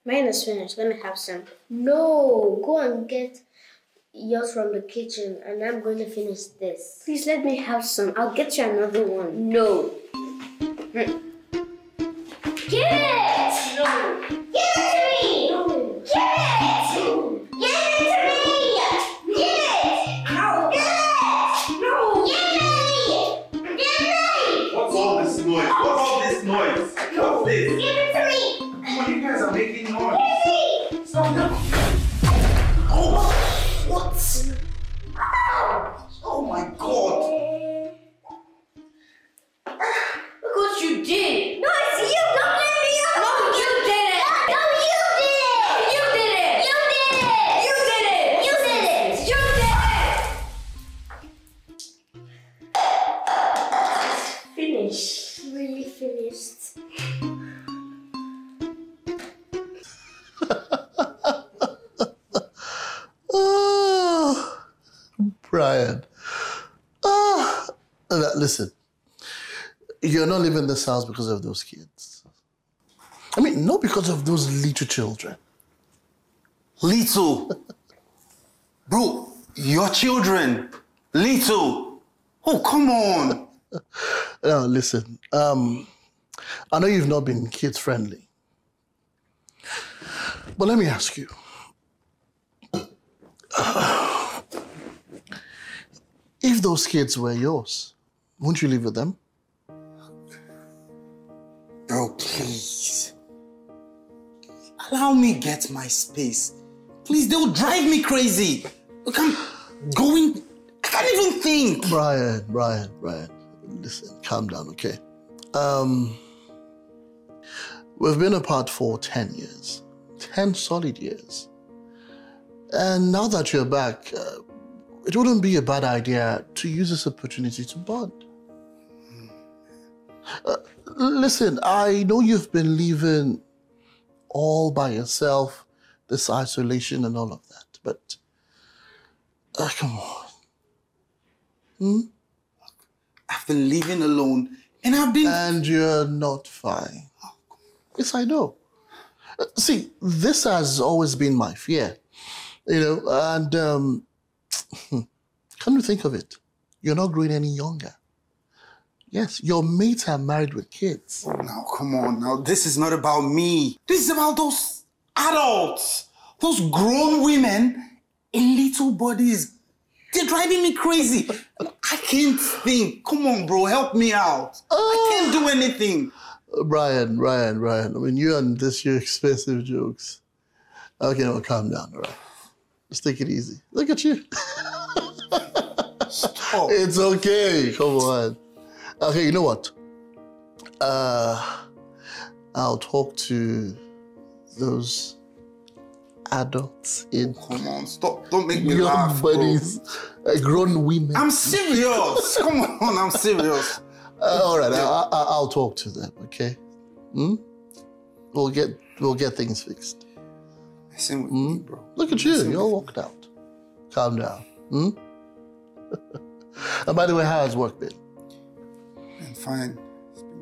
Mine is finished. Let me have some. No, go and get yours from the kitchen, and I'm going to finish this. Please let me have some. I'll get you another one. No. Get it! No. Give it to me! No. Give it! Give it to me! Give it! No. Give it! No. Give me! Give me! What's all this noise? What's all this noise? What's this? Give it to me! Come on, you guys are making noise. Give me! Stop them. Oh, what? Oh my God. Look what you did. No, it's you! Don't let me up! No, you did it. No, you did it! You did it. You did it! You did it. You did it! You did it. Finish. Really finished. Brian. Listen, you're not leaving this house because of those kids. I mean, not because of those little children. Little. Bro, your children. Little. Oh, come on. Now, listen, I know you've not been kid-friendly. But let me ask you. If those kids were yours, wouldn't you live with them? Bro, please. Allow me get my space. Please, they'll drive me crazy. Look, I'm going... I can't even think. Brian. Listen, calm down, okay? We've been apart for 10 years. 10 solid years. And now that you're back, it wouldn't be a bad idea to use this opportunity to bond. Listen, I know you've been living all by yourself, this isolation and all of that, but come on. I've been living alone and I've been... And you're not fine. Yes, I know. See, this has always been my fear, you know, and come to think of it, you're not growing any younger. Yes, your mates are married with kids. Now, come on. Now, this is not about me. This is about those adults. Those grown women in little bodies. They're driving me crazy. I can't think. Come on, bro. Help me out. I can't do anything. Brian. I mean, you and your expensive jokes. Okay, now calm down, all right? Just take it easy. Look at you. Stop. It's okay. Come on. Okay, you know what? I'll talk to those adults in... Come on, stop. Don't make me young laugh, buddies, grown women. I'm serious. Come on, I'm serious. All right, I'll talk to them, okay? We'll get things fixed. Listen with me, bro. Look at you, you're all walked out. Calm down. And by the way, how has work been? I'm fine.